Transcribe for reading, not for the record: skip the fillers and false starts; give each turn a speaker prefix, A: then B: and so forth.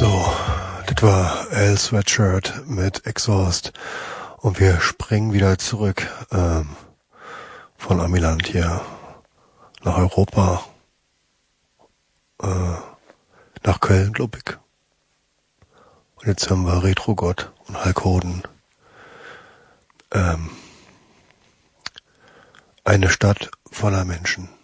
A: So, das war Al Sweatshirt mit Exhaust und wir springen wieder zurück von Amiland hier nach Europa, nach Köln, glaube ich. Und jetzt haben wir Retrogott und Hulk Hogan. Eine Stadt voller Menschen.